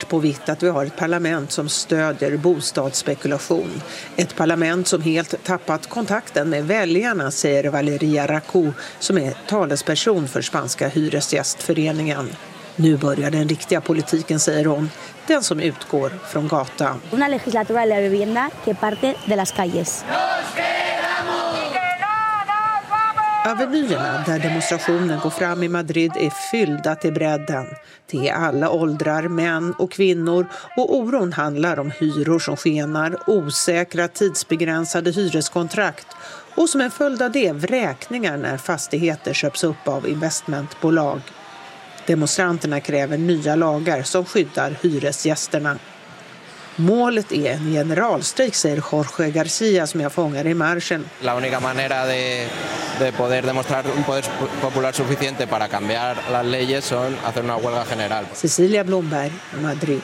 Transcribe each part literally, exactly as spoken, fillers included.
svart på vitt att vi har ett parlament som stödjer bostadsspekulation. Ett parlament som helt tappat kontakten med väljarna, säger Valeria Racou som är talesperson för spanska hyresgästföreningen. Nu börjar den riktiga politiken, säger hon, den som utgår från gatan. Una legislatura de la vivienda que parte de las calles. Avenyerna där demonstrationen går fram i Madrid är fyllda till bredden. Det är alla åldrar, män och kvinnor, och oron handlar om hyror som skenar, osäkra tidsbegränsade hyreskontrakt och som en följd av det vräkningar när fastigheter köps upp av investmentbolag. Demonstranterna kräver nya lagar som skyddar hyresgästerna. Målet är en generalstrejk, säger Jorge Garcia som är fångare i marschen. La única manera de, de poder demostrar un poder popular suficiente para cambiar las leyes son hacer una huelga general. Cecilia Blomberg, Madrid.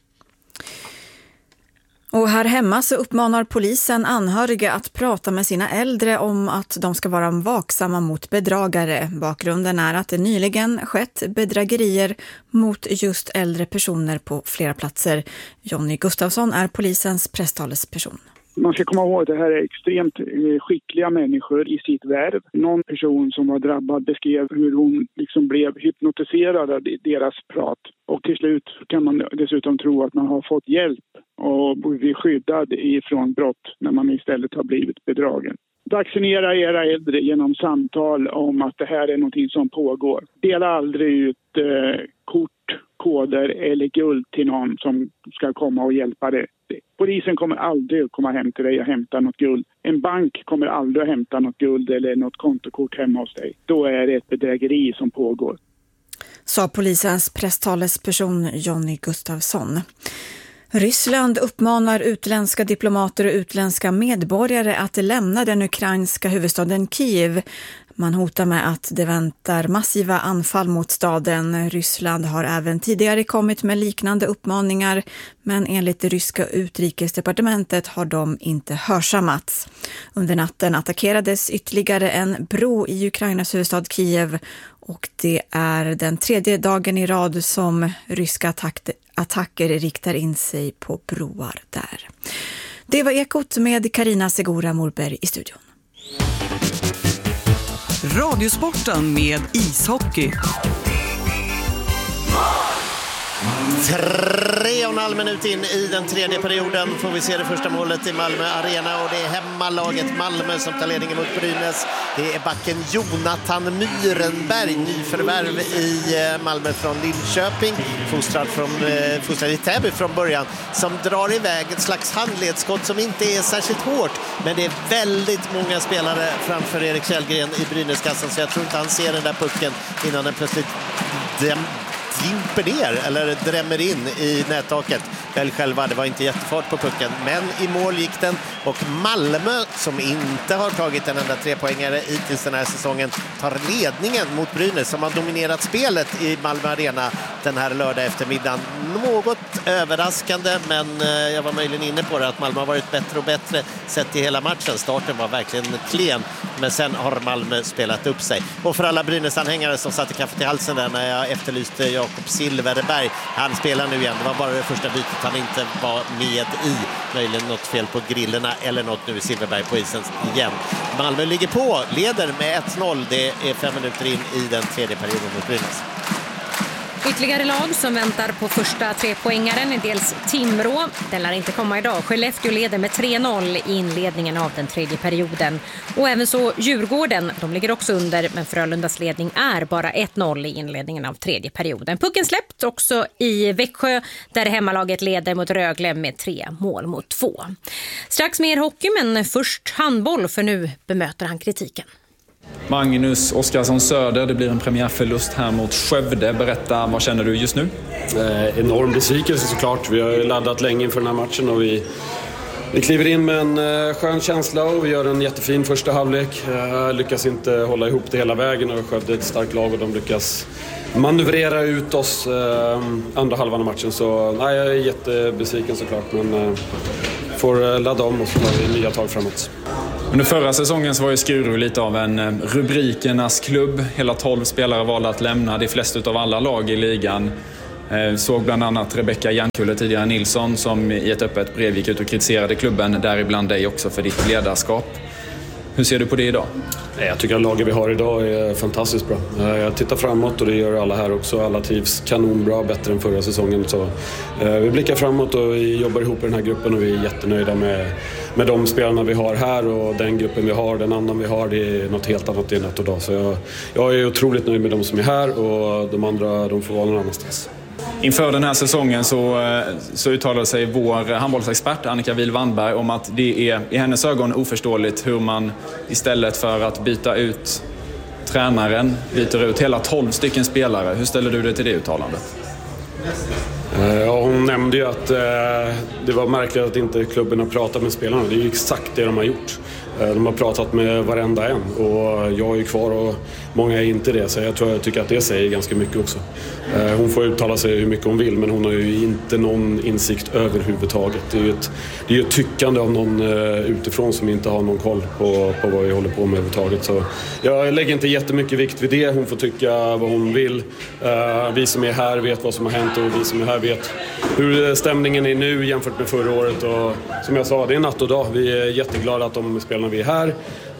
Och här hemma så uppmanar polisen anhöriga att prata med sina äldre om att de ska vara vaksamma mot bedragare. Bakgrunden är att det nyligen skett bedrägerier mot just äldre personer på flera platser. Jonny Gustafsson är polisens presstalesperson. Man ska komma ihåg att det här är extremt skickliga människor i sitt värv. Någon person som var drabbad beskrev hur hon liksom blev hypnotiserad av deras prat. Och till slut kan man dessutom tro att man har fått hjälp och blir skyddad ifrån brott när man istället har blivit bedragen. Vaccinera era äldre genom samtal om att det här är någonting som pågår. Dela aldrig ut eh, kort, koder eller guld till någon som ska komma och hjälpa dig. Polisen kommer aldrig att komma hem till dig och hämta något guld. En bank kommer aldrig att hämta något guld eller något kontokort hemma hos dig. Då är det ett bedrägeri som pågår. Sa polisens presstalesperson Jonny Gustafsson. Ryssland uppmanar utländska diplomater och utländska medborgare att lämna den ukrainska huvudstaden Kiev. Man hotar med att det väntar massiva anfall mot staden. Ryssland har även tidigare kommit med liknande uppmaningar, men enligt det ryska utrikesdepartementet har de inte hörsammats. Under natten attackerades ytterligare en bro i Ukrainas huvudstad Kiev, och det är den tredje dagen i rad som ryska attack- attacker riktar in sig på broar där. Det var Ekot med Carina Segura Morberg i studion. Radiosporten med ishockey. Tre och en halv minut in i den tredje perioden får vi se det första målet i Malmö Arena, och det är hemmalaget Malmö som tar ledningen mot Brynäs. Det är backen Jonathan Myrenberg, nyförvärv i Malmö från Linköping, fostrad, från, fostrad i Täby från början, som drar iväg ett slags handledsskott som inte är särskilt hårt, men det är väldigt många spelare framför Erik Källgren i Brynäskassan, så jag tror inte han ser den där pucken innan den plötsligt dem dimper ner eller drämmer in i nättaket. Väl själva, det var inte jättefart på pucken, men i mål gick den, och Malmö, som inte har tagit en enda trepoängare hittills den här säsongen, tar ledningen mot Brynäs som har dominerat spelet i Malmö Arena den här lördag eftermiddagen. Något överraskande, men jag var möjligen inne på det att Malmö har varit bättre och bättre sett i hela matchen. Starten var verkligen klen, men sen har Malmö spelat upp sig. Och för alla Brynäs-anhängare som satte kaffet i halsen där när jag efterlyste Jakob Silverberg, han spelar nu igen. Det var bara det första bytet han inte var med i. Möjligen något fel på grillerna eller något. Nu är Silverberg på isen igen. Malmö ligger på, leder med ett noll. Det är fem minuter in i den tredje perioden mot Brynäs. Ytterligare lag som väntar på första trepoängaren är dels Timrå. Den lär inte komma idag. Skellefteå leder med tre noll i inledningen av den tredje perioden. Och även så Djurgården, de ligger också under, men Frölundas ledning är bara ett noll i inledningen av tredje perioden. Pucken släppt också i Växjö där hemmalaget leder mot Rögle med tre mål mot två. Strax mer hockey, men först handboll, för nu bemöter han kritiken. Magnus Oskarsson Söder, det blir en premiärförlust här mot Skövde. Berätta, vad känner du just nu? Eh, enorm besvikelse såklart. Vi har laddat länge inför den här matchen och vi, vi kliver in med en eh, skön känsla och vi gör en jättefin första halvlek. Eh, lyckas inte hålla ihop det hela vägen och Skövde är ett starkt lag och de lyckas manövrera ut oss eh, andra halvan av matchen. Så nej, jag är jättebesviken såklart, men eh, får ladda om och så tar vi nya tag framåt. Under förra säsongen så var ju Skuru lite av en rubrikernas klubb. Hela tolv spelare valde att lämna, de flesta av alla lag i ligan. Såg bland annat Rebecka Järnkulle, tidigare Nilsson, som i ett öppet brev gick ut och kritiserade klubben, däribland dig också för ditt ledarskap. Hur ser du på det idag? Jag tycker att laget vi har idag är fantastiskt bra. Jag tittar framåt och det gör alla här också. Alla trivs kanonbra, bättre än förra säsongen. Så, eh, vi blickar framåt och vi jobbar ihop i den här gruppen och vi är jättenöjda med, med de spelarna vi har här och den gruppen vi har, den annan vi har. Det är något helt annat i natt och dag. Så jag, jag är otroligt nöjd med de som är här och de andra de får vara någon annanstans. Inför den här säsongen så, så uttalade sig vår handbollsexpert Annika Wihl-Wandberg om att det är i hennes ögon oförståeligt hur man istället för att byta ut tränaren byter ut hela tolv stycken spelare. Hur ställer du dig till det uttalandet? Ja, hon nämnde ju att eh, det var märkligt att inte klubben har pratat med spelarna. Det är ju exakt det de har gjort. De har pratat med varenda en och jag är kvar och många är inte det, så jag tror jag tycker att det säger ganska mycket också. Hon får uttala sig hur mycket hon vill, men hon har ju inte någon insikt överhuvudtaget. Det är ju ett, det är ju ett tyckande av någon utifrån som inte har någon koll på, på vad vi håller på med överhuvudtaget. Så jag lägger inte jättemycket vikt vid det. Hon får tycka vad hon vill. Vi som är här vet vad som har hänt och vi som är här vet hur stämningen är nu jämfört med förra året. Och som jag sa, det är natt och dag. Vi är jätteglada att de spelarna vi är här.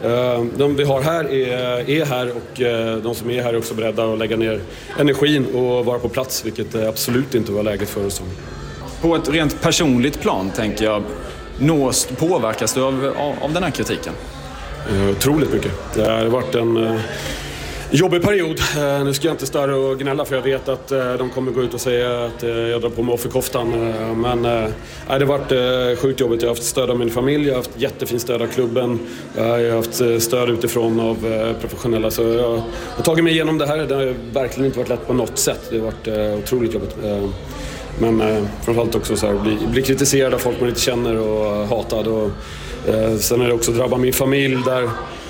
De vi har här är, är här och de som är här är också beredda att lägga ner energin och vara på plats, vilket absolut inte var läget för oss. På ett rent personligt plan tänker jag, nås, påverkas du av, av, av den här kritiken? Otroligt mycket. Det har varit en jobbig period. Nu ska jag inte störa och gnälla för jag vet att de kommer gå ut och säga att jag drar på mig offerkoftan. Men det har varit sjukt jobbigt. Jag har haft stöd av min familj, jag har haft jättefint stöd av klubben. Jag har haft stöd utifrån av professionella. Så jag har tagit mig igenom det här. Det har verkligen inte varit lätt på något sätt. Det har varit otroligt jobbigt. Men framförallt också så här, bli, bli kritiserad av folk man inte känner och hatad. Och, sen är det också drabbat min familj där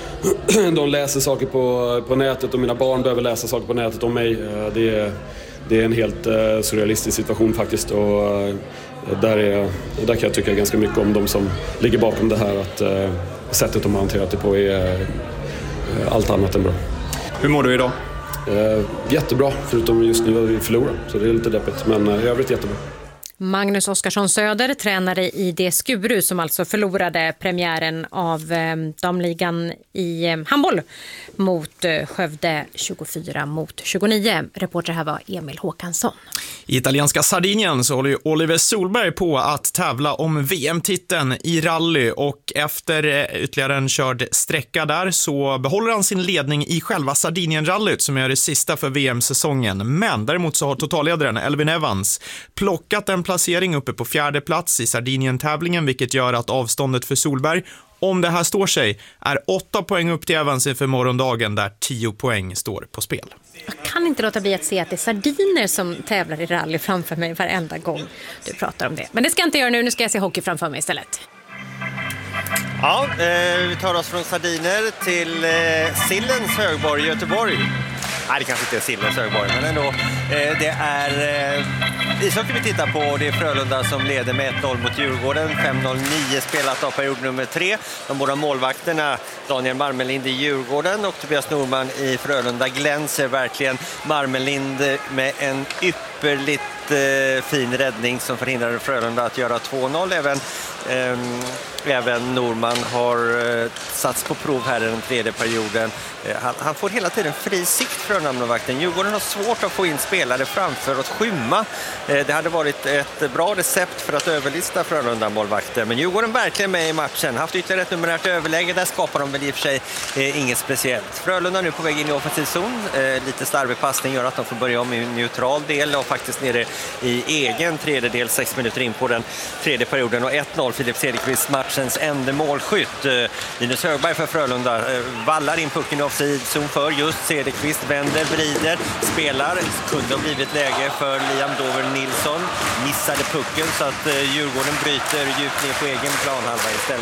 de läser saker på, på nätet och mina barn behöver läsa saker på nätet om mig. Det är, det är en helt uh, surrealistisk situation faktiskt och uh, där, är, där kan jag tycka ganska mycket om de som ligger bakom det här, att uh, sättet de har hanterat det på är uh, allt annat än bra. Hur mår du idag? Uh, jättebra, förutom just nu att vi förlorar, så det är lite deppigt, men uh, i övrigt jättebra. Magnus Oskarsson Söder, tränare i D. Skuru, som alltså förlorade premiären av eh, damligan i eh, handboll mot eh, Skövde tjugofyra mot tjugonio. Reporter här var Emil Håkansson. I italienska Sardinien så håller ju Oliver Solberg på att tävla om V M-titeln i rally och efter ytterligare en körd sträcka där så behåller han sin ledning i själva Sardinien-rallyt som är det sista för V M-säsongen. Men däremot så har totalledaren Elvin Evans plockat en placering uppe på fjärde plats i Sardinien-tävlingen, vilket gör att avståndet för Solberg, om det här står sig, är åtta poäng upp till Evans inför morgondagen där tio poäng står på spel. Jag kan inte låta bli att se att det är sardiner som tävlar i rally framför mig varenda gång du pratar om det. Men det ska jag inte göra nu, nu ska jag se hockey framför mig istället. Ja, eh, vi tar oss från Sardiner till eh, Sillens högborg, Göteborg. Nej, det kanske inte är Sillens högborg, men ändå. Eh, det är eh, ishockey vi tittar på och det är Frölunda som leder med ett noll mot Djurgården. fem noll nio spelat av period nummer tre. De båda målvakterna, Daniel Marmelind i Djurgården och Tobias Norman i Frölunda, glänser verkligen. Marmelind med en ypperligt eh, fin räddning som förhindrade Frölunda att göra två noll. Även eh, Även Norman har eh, satts på prov här i den tredje perioden. Eh, han, han får hela tiden fri sikt från namnvakten. Djurgården har svårt att få in spelare framför att skymma. Eh, det hade varit ett bra recept för att överlista Frölunda-målvakter. Men Djurgården verkligen med i matchen. Haft ytterligare ett numerärt överläge. Där skapar de väl i och för sig eh, inget speciellt. Frölunda nu på väg in i offensiv zon. Eh, lite starvig passning gör att de får börja om i neutral del och faktiskt nere i egen tredjedel sex minuter in på den tredje perioden. Och ett noll Filip Cederqvist, matchens enda målskytt. Linus Högberg för Frölunda vallar in pucken i offside-zon för just Cederqvist, vänder, vrider, spelar. Kunde ha blivit läge för Liam Dover Nilsson. Missade pucken så att Djurgården bryter djupt ner på egen planhalva istället.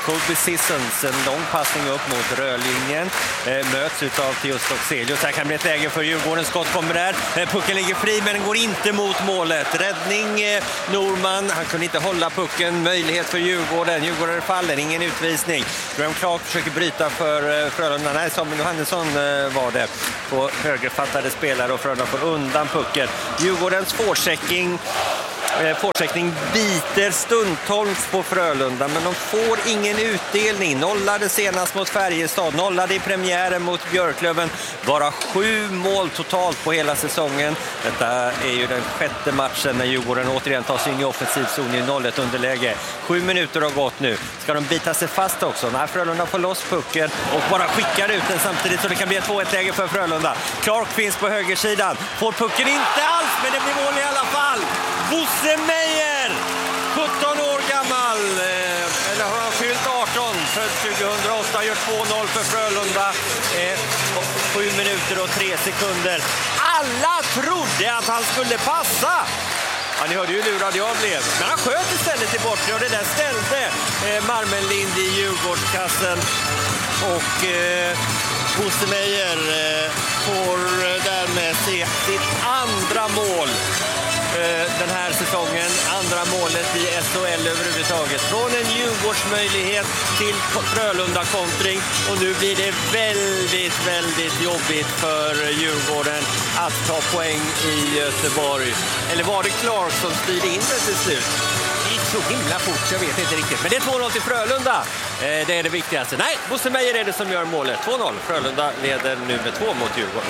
Colby Sissons, en lång passning upp mot rödlinjen, eh, möts utav Theo Stockselius. Här kan bli ett läge för Djurgården. Skott kommer där. Eh, pucken ligger fri men den går inte mot målet. Räddning eh, Norman. Han kunde inte hålla pucken. Möjlighet för Djurgården. Djurgården faller. Ingen utvisning. Graham Clark försöker bryta för eh, Frölunda. Nej, Samuel Johannesson eh, var det. På högerfattade spelare och Frölunda får undan pucken. Djurgårdens forechecking Forsättning biter stundtals på Frölunda, men de får ingen utdelning. Nollade senast mot Färjestad, nollade i premiären mot Björklöven. Bara sju mål totalt på hela säsongen. Detta är ju den sjätte matchen när Djurgården återigen tar sig in i offensiv zon i noll ett underläge. Sju minuter har gått nu. Ska de bita sig fast också? När Frölunda får loss pucken och bara skickar ut den samtidigt så det kan bli ett två ett läge för Frölunda. Clark finns på högersidan. Får pucken inte alls, men det blir mål i alla fall. Bosse Meyer, sjutton år gammal, eller har han fyllt arton, född tjugohundraåtta, gör två noll för Frölunda, eh, sju minuter och tre sekunder. Alla trodde att han skulle passa. Ja, ni hörde ju hur lurad jag blev. Men han sköt istället till bortre och det där ställde eh, Marmenlind i Djurgårdskassen. Och eh, Bosse Meyer eh, får därmed se sitt andra mål den här säsongen, andra målet i S H L överhuvudtaget. Från en Djurgårdsmöjlighet till Frölunda-kontring och nu blir det väldigt, väldigt jobbigt för Djurgården att ta poäng i Göteborg. Eller var det Clark som styrde in det till slut? Det gick så himla fort, jag vet inte riktigt. Men det är två noll till Frölunda. Det är det viktigaste. Nej, Bosse Meyer är det som gör målet. två noll. Frölunda leder nu med två mot Djurgården.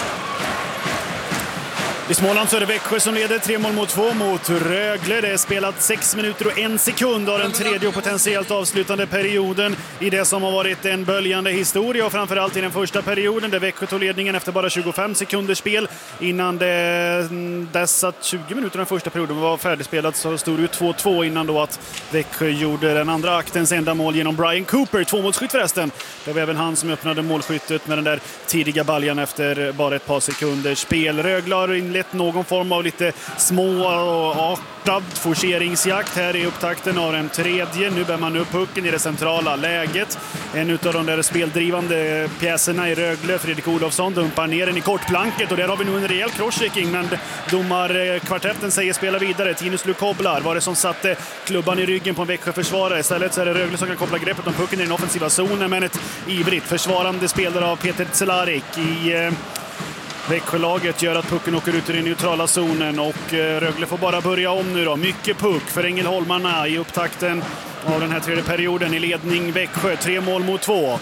I Småland så är det Växjö som leder tre mål mot två mot Rögle. Det är spelat sex minuter och en sekund av den tredje och potentiellt avslutande perioden i det som har varit en böljande historia och framförallt i den första perioden där Växjö tog ledningen efter bara tjugofem sekunders spel. Innan det, dess att tjugo minuter den första perioden var färdigspelat så stod det två två innan då att Växjö gjorde den andra aktens enda mål genom Brian Cooper, två målskytt förresten. Det var även han som öppnade målskyttet med den där tidiga baljan efter bara ett par sekunders spel. Rögle har inlett någon form av lite små och artad forceringsjakt här i upptakten av den tredje. Nu bär man upp pucken i det centrala läget. En av de där speldrivande pjäserna i Rögle, Fredrik Olofsson, dumpar ner den i kortplanket och där har vi nu en rejäl crosschecking, men domarkvartetten säger spela vidare. Tinus Lukoblar var det som satte klubban i ryggen på en Växjö-försvarare. Istället så är det Rögle som kan koppla greppet om pucken i den offensiva zonen, men ett ivrigt försvarande spelare av Peter Cehlárik i Växjölaget gör att pucken åker ut i den neutrala zonen och Rögle får bara börja om nu då. Mycket puck för Ängelholmarna i upptakten av den här tredje perioden i ledning Växjö. Tre mål mot två.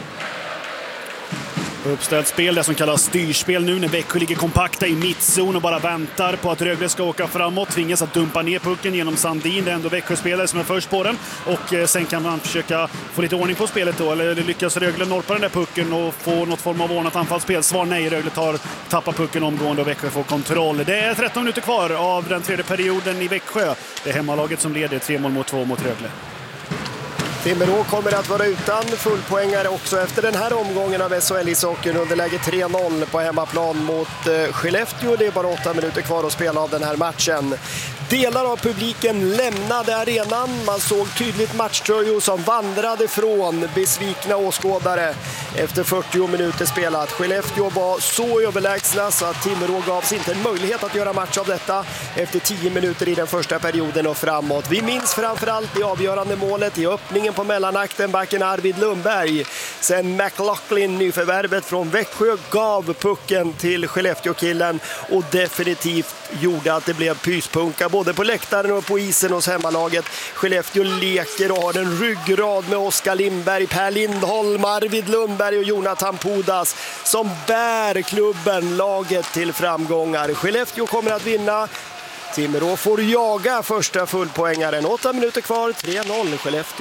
Uppställt spel, det som kallas styrspel nu när Växjö ligger kompakta i mittzon och bara väntar på att Rögle ska åka framåt. Tvingas att dumpa ner pucken genom Sandin. Det är ändå Växjö-spelare som är först på den. Och sen kan man försöka få lite ordning på spelet då. Eller lyckas Rögle norpa den där pucken och få något form av ordnat anfallsspel. Svar nej, Rögle tar, tappar pucken omgående och Växjö får kontroll. Det är tretton minuter kvar av den tredje perioden i Växjö. Det är hemmalaget som leder tre mål mot två mot Rögle. Timrå kommer att vara utan fullpoängare också efter den här omgången av S H L-ishockeyn. Underläge tre noll på hemmaplan mot Skellefteå. Det är bara åtta minuter kvar att spela av den här matchen. Delar av publiken lämnade arenan. Man såg tydligt matchtröjor som vandrade från besvikna åskådare efter fyrtio minuter spelat. Skellefteå var så överlägsna så att Timrå gavs inte en möjlighet att göra match av detta efter tio minuter i den första perioden och framåt. Vi minns framförallt det avgörande målet i öppningen på mellanakten, backen Arvid Lundberg. Sen McLaughlin, nyförvärvet från Växjö, gav pucken till Skellefteå-killen och definitivt gjorde att det blev pyspunka både på läktaren och på isen hos hemmalaget. Skellefteå leker och har en ryggrad med Oskar Lindberg, Per Lindholm, Arvid Lundberg och Jonathan Pudas som bär klubben, laget till framgångar. Skellefteå kommer att vinna. Timrå får jaga första fullpoängaren. Åtta minuter kvar, tre noll Skellefteå.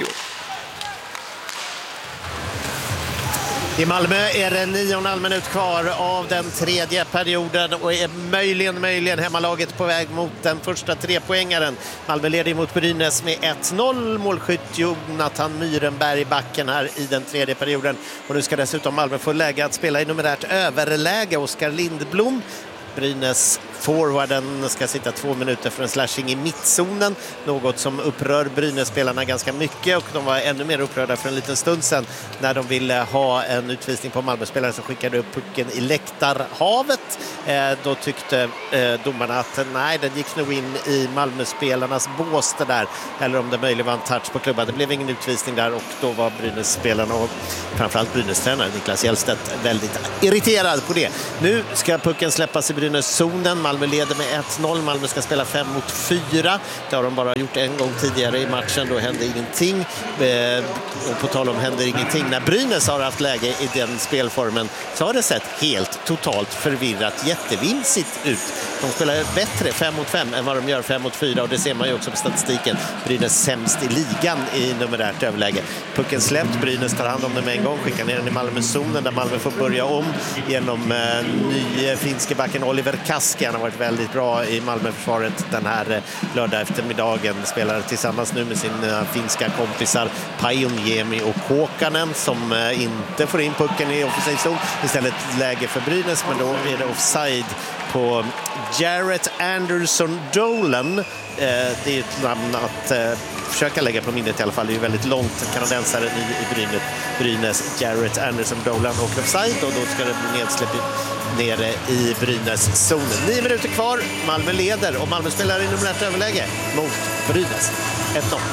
I Malmö är det nio och en halv minut kvar av den tredje perioden och är möjligen, möjligen hemmalaget på väg mot den första trepoängaren. Malmö leder mot Brynäs med ett noll. Målskytt Jonathan Myrenberg backen här i den tredje perioden. Och nu ska dessutom Malmö få läge att spela i numerärt överläge. Oskar Lindblom, Brynäs Forwarden ska sitta två minuter för en slashing i mittzonen, något som upprör Brynäs-spelarna ganska mycket, och de var ännu mer upprörda för en liten stund sedan när de ville ha en utvisning på Malmö-spelare som skickade upp pucken i läktarhavet. Eh, då tyckte eh, domarna att nej, den gick nog in i Malmö-spelarnas bås det där, eller om det möjligen var en touch på klubban. Det blev ingen utvisning där, och då var Brynäs-spelarna och framförallt Brynäs-tränare Niklas Hjellstedt väldigt irriterad på det. Nu ska pucken släppas i Brynäs-zonen. Malmö leder med ett noll. Malmö ska spela fem mot fyra. Det har de bara gjort en gång tidigare i matchen. Då hände ingenting. Eh, och på tal om händer ingenting. När Brynäs har haft läge i den spelformen så har det sett helt totalt förvirrat jättevinsigt ut. De spelar bättre fem mot fem än vad de gör fem mot fyra, och det ser man ju också på statistiken. Brynäs sämst i ligan i numerärt överläge. Pucken släppt, Brynäs tar hand om den med en gång, skickar ner den i Malmö-zonen där Malmö får börja om genom eh, nye finske backen Oliver Kaski. Han har varit väldigt bra i Malmö-försvaret den här eh, lördag eftermiddagen. Spelar tillsammans nu med sina finska kompisar Pajuniemi och Kåkanen, som eh, inte får in pucken i offensiv zon. Istället läge för Brynäs, men då är det offside på Jarrett Anderson Dolan. Eh, det är ett namn att eh, försöka lägga på minnet i alla fall. Det är ju väldigt långt, kanadensare i, i Brynäs. Brynäs Jarrett Anderson Dolan och offside, och då ska det bli nedsläpp nere i Brynäs-zonen. Nio minuter kvar, Malmö leder, och Malmö spelar i numerärt överläge mot Brynäs. ett noll.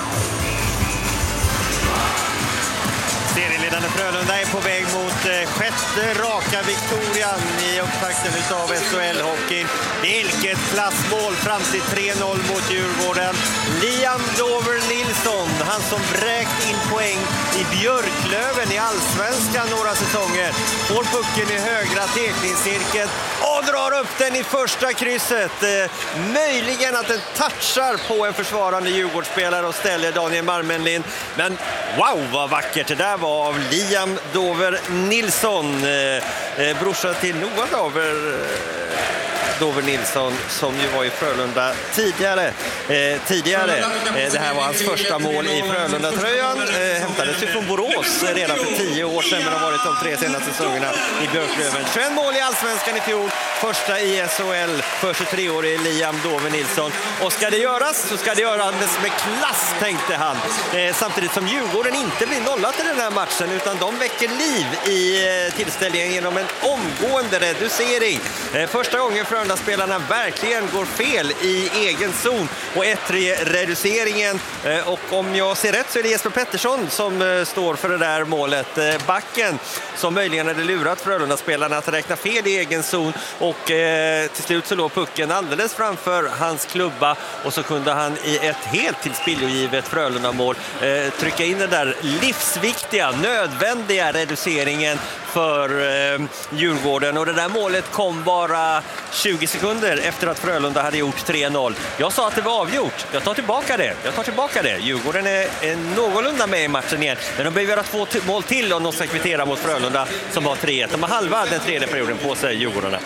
Serieledande Frölunda är på väg mot eh, sjätte raka Victorian i upptakten utav S H L-hockeyn. Vilket klassmål fram till tre noll mot Djurgården. Liam Dover Nilsson, han som bräkt in poäng i Björklöven i Allsvenskan några säsonger, får pucken i högra tekningscirkeln och drar upp den i första krysset. Eh, möjligen att den touchar på en försvarande Djurgårdsspelare och ställer Daniel Marmenlind. Men wow, vad vackert det där var av Liam Dover Nilsson, eh, eh, brorsa till Noah Dover eh, Dover Nilsson, som ju var i Frölunda tidigare. Eh, tidigare. Eh, det här var hans första mål i Frölunda-tröjan. Eh, hämtades ju från Borås redan för tio år sedan, men har varit de tre senaste säsongerna i Björklöven. tjugoett mål i Allsvenskan i fjol, första i S H L för tjugotre-årig Liam Dover Nilsson. Och ska det göras så ska det göras med klass, tänkte han. Eh, samtidigt som Djurgården inte blir nollat i den här matchen, utan de väcker liv i eh, tillställningen genom en omgående reducering. Eh, första gången för spelarna verkligen går fel i egen zon, och ett tre reduceringen, och om jag ser rätt så är det Jesper Pettersson som står för det där målet. Backen som möjligen hade lurat Frölunda-spelarna att räkna fel i egen zon, och eh, till slut så låg pucken alldeles framför hans klubba, och så kunde han i ett helt tillspillogivet Frölunda-mål eh, trycka in den där livsviktiga, nödvändiga reduceringen för eh, Djurgården. Och det där målet kom bara tjugo sekunder efter att Frölunda hade gjort tre noll. Jag sa att det var avgjort. Jag tar tillbaka det. Jag tar tillbaka det. Djurgården är, är någorlunda med i matchen igen. Men de behöver göra två t- mål till om de ska kvittera mot Frölunda som har tre ett. De har halva den tredje perioden på sig, Djurgårdarna.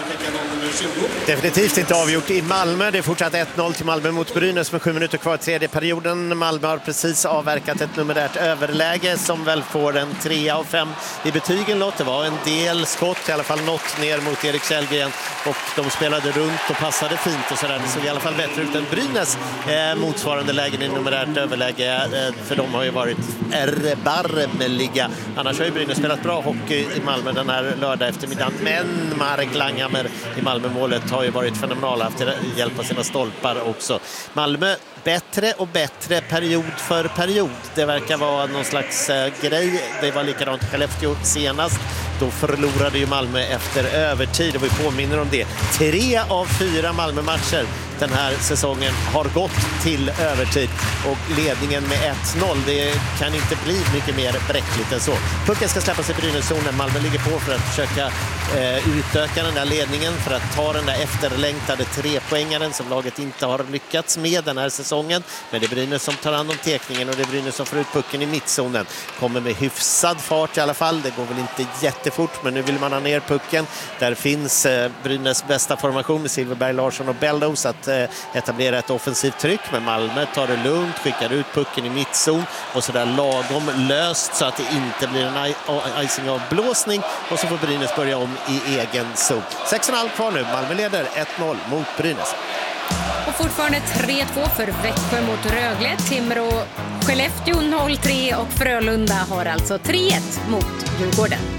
Definitivt inte avgjort i Malmö. Det är fortsatt ett noll till Malmö mot Brynäs med sju minuter kvar i tredje perioden. Malmö har precis avverkat ett numerärt överläge som väl får en tre av fem i betygen. Låt det var en del skott, i alla fall något ner mot Erik Källgren, och de spelade runt och passade fint och sådär. Det såg i alla fall bättre ut än Brynäs eh, motsvarande lägen i numerärt överläge, eh, för de har ju varit erbarmeliga. Annars har ju Brynäs spelat bra hockey i Malmö den här lördag eftermiddagen, men Marek Langhammer i Malmö-målet har ju varit fenomenal, haft hjälp av sina stolpar också. Malmö bättre och bättre period för period. Det verkar vara någon slags eh, grej. Det var likadant i Skellefteå senast. Då förlorade ju Malmö efter övertid, och vi påminner om det. Tre av fyra Malmö-matcher den här säsongen har gått till övertid, och ledningen med ett noll, det kan inte bli mycket mer bräckligt än så. Pucken ska släppas i Brynäs-zonen. Malmö ligger på för att försöka eh, utöka den där ledningen, för att ta den där efterlängtade trepoängaren som laget inte har lyckats med den här säsongen. Men det är Brynäs som tar hand om tekningen, och det är Brynäs som får ut pucken i mittzonen. Kommer med hyfsad fart i alla fall. Det går väl inte jättefort, men nu vill man ha ner pucken. Där finns eh, Brynäs bästa formation med Silverberg, Larsson och Bellows att etablera ett offensivt tryck, men Malmö tar det lugnt, skickar ut pucken i mittzon och så där lagom löst så att det inte blir en icing av blåsning, och så får Brynäs börja om i egen zon. sex och en halv kvar nu. Malmö leder ett noll mot Brynäs. Och fortfarande tre två för Växjö mot Rögle. Timrå, Skellefteå noll tre och Frölunda har alltså tre ett mot Djurgården.